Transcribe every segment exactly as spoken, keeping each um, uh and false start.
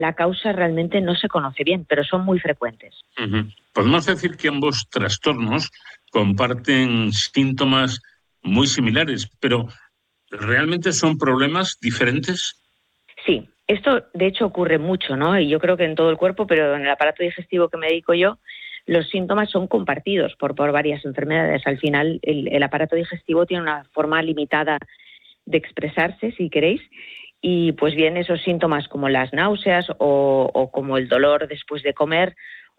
la causa realmente no se conoce bien, pero son muy frecuentes. Uh-huh. Podemos decir que ambos trastornos comparten síntomas muy similares, pero ¿realmente son problemas diferentes? Sí, esto de hecho ocurre mucho, ¿no? Y yo creo que en todo el cuerpo, pero en el aparato digestivo que me dedico yo, los síntomas son compartidos por, por varias enfermedades. Al final, el, el aparato digestivo tiene una forma limitada de expresarse, si queréis, y pues bien, esos síntomas como las náuseas o, o como el dolor después de comer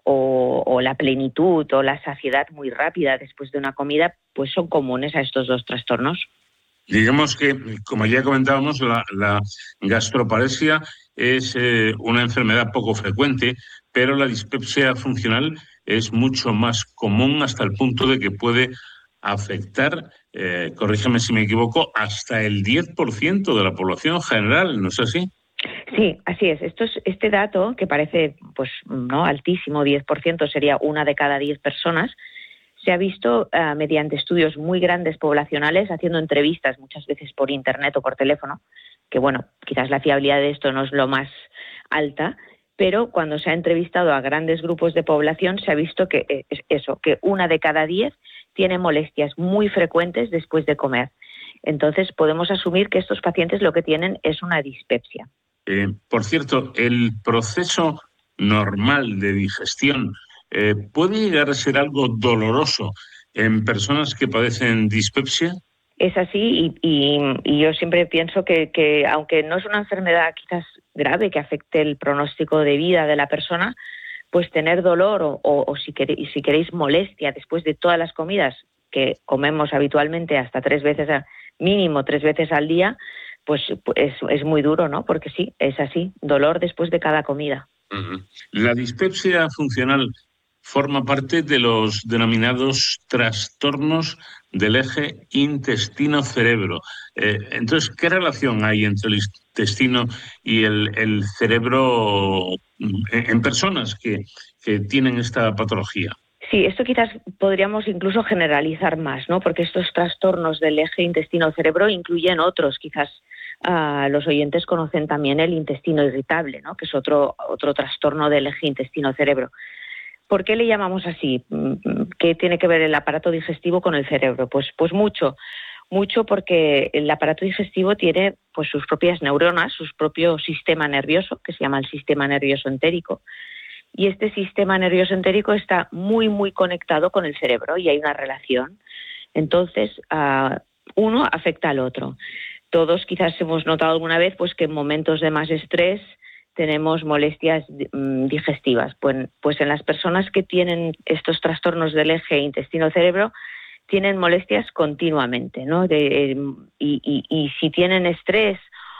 o, o la plenitud o la saciedad muy rápida después de una comida, pues son comunes a estos dos trastornos. Digamos que, como ya comentábamos, la, la gastroparesia es eh, una enfermedad poco frecuente, pero la dispepsia funcional es mucho más común hasta el punto de que puede afectar, eh, corrígeme si me equivoco, hasta el diez por ciento de la población general, ¿no es así? Sí, así es. Esto es este dato, que parece pues no altísimo, diez por ciento sería una de cada diez personas, se ha visto uh, mediante estudios muy grandes poblacionales, haciendo entrevistas muchas veces por internet o por teléfono, que bueno, quizás la fiabilidad de esto no es lo más alta, pero cuando se ha entrevistado a grandes grupos de población se ha visto que es eso, que una de cada diez tiene molestias muy frecuentes después de comer. Entonces podemos asumir que estos pacientes lo que tienen es una dispepsia. Eh, por cierto, el proceso normal de digestión eh, puede llegar a ser algo doloroso en personas que padecen dispepsia. Es así y, y, y yo siempre pienso que, que aunque no es una enfermedad quizás grave que afecte el pronóstico de vida de la persona, pues tener dolor o, o, o si, queréis, si queréis molestia después de todas las comidas que comemos habitualmente hasta tres veces, a, mínimo tres veces al día, pues es, es muy duro, ¿no? Porque sí, es así, dolor después de cada comida. Uh-huh. La dispepsia funcional forma parte de los denominados trastornos del eje intestino-cerebro. Eh, entonces, ¿qué relación hay entre el intestino y el, el cerebro en, en personas que, que tienen esta patología? Sí, esto quizás podríamos incluso generalizar más, ¿no? Porque estos trastornos del eje intestino-cerebro incluyen otros. Quizás uh, los oyentes conocen también el intestino irritable, ¿no? Que es otro, otro trastorno del eje intestino-cerebro. ¿Por qué le llamamos así? ¿Qué tiene que ver el aparato digestivo con el cerebro? Pues, pues mucho, mucho porque el aparato digestivo tiene pues sus propias neuronas, su propio sistema nervioso, que se llama el sistema nervioso entérico. Y este sistema nervioso entérico está muy, muy conectado con el cerebro y hay una relación. Entonces, uh, uno afecta al otro. Todos quizás hemos notado alguna vez pues, que en momentos de más estrés tenemos molestias um, digestivas. Pues, pues en las personas que tienen estos trastornos del eje intestino-cerebro tienen molestias continuamente, ¿no? De, eh, y, y, y si tienen estrés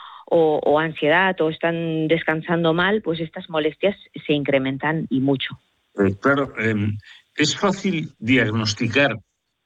O, o ansiedad o están descansando mal, pues estas molestias se incrementan y mucho. Eh, claro, eh, es fácil diagnosticar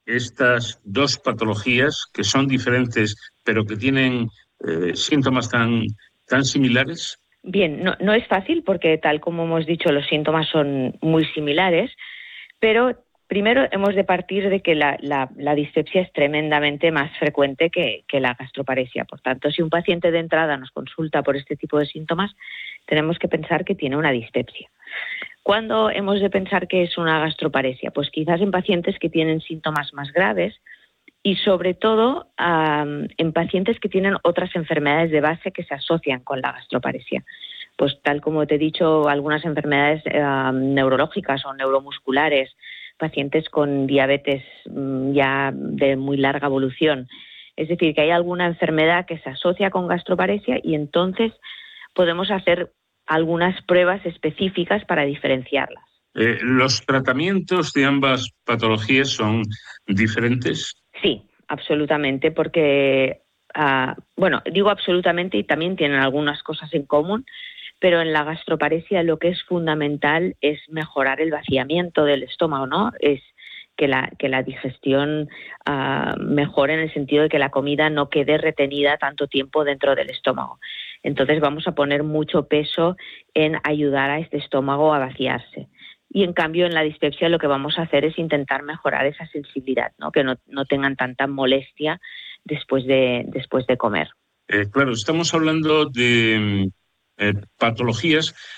estas dos patologías que son diferentes, pero que tienen eh, síntomas tan, tan similares. Bien, no, no es fácil porque, tal como hemos dicho, los síntomas son muy similares, pero primero hemos de partir de que la, la, la dispepsia es tremendamente más frecuente que, que la gastroparesia. Por tanto, si un paciente de entrada nos consulta por este tipo de síntomas, tenemos que pensar que tiene una dispepsia. ¿Cuándo hemos de pensar que es una gastroparesia? Pues quizás en pacientes que tienen síntomas más graves y sobre todo um, en pacientes que tienen otras enfermedades de base que se asocian con la gastroparesia. Pues tal como te he dicho, algunas enfermedades uh, neurológicas o neuromusculares, pacientes con diabetes um, ya de muy larga evolución. Es decir, que hay alguna enfermedad que se asocia con gastroparesia y entonces podemos hacer algunas pruebas específicas para diferenciarlas. Eh, ¿Los tratamientos de ambas patologías son diferentes? Sí, absolutamente, porque, uh, bueno, digo absolutamente y también tienen algunas cosas en común, pero en la gastroparesia lo que es fundamental es mejorar el vaciamiento del estómago, ¿no? Es que la, que la digestión uh, mejore en el sentido de que la comida no quede retenida tanto tiempo dentro del estómago. Entonces vamos a poner mucho peso en ayudar a este estómago a vaciarse. Y en cambio en la dispepsia lo que vamos a hacer es intentar mejorar esa sensibilidad, ¿no? Que no, no tengan tanta molestia después de, después de comer. Eh, claro, estamos hablando de eh, patologías